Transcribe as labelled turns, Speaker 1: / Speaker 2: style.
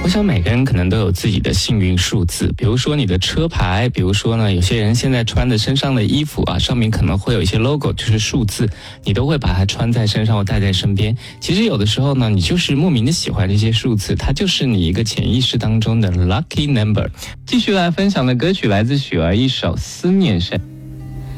Speaker 1: 我想每个人可能都有自己的幸运数字，比如说你的车牌，比如说呢，有些人现在穿的身上的衣服啊，上面可能会有一些 logo， 就是数字，你都会把它穿在身上或带在身边。其实有的时候呢，你就是莫名的喜欢这些数字，它就是你一个潜意识当中的 lucky number。继续来分享的歌曲来自雪儿一首《思念深》。